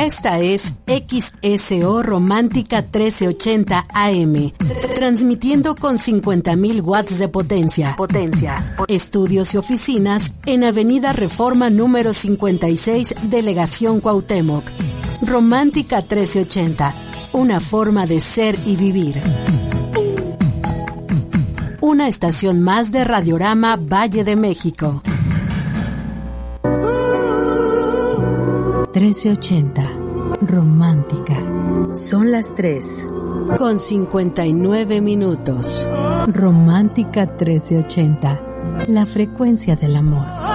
Esta es XSO Romántica 1380 AM, transmitiendo con 50.000 watts de potencia. Estudios y oficinas en Avenida Reforma número 56, Delegación Cuauhtémoc. Romántica 1380, una forma de ser y vivir. Una estación más de Radiorama Valle de México. 1380, romántica. Son las 3. Con 59 minutos. Romántica 1380, la frecuencia del amor.